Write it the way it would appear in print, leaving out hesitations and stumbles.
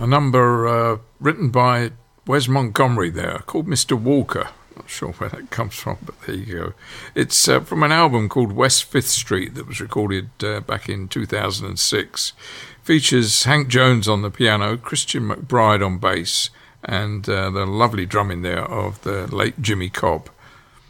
number written by Wes Montgomery there, called Mr. Walker. Not sure where that comes from, but there you go. It's from an album called West Fifth Street that was recorded back in 2006. Features Hank Jones on the piano, Christian McBride on bass, and the lovely drumming there of the late Jimmy Cobb.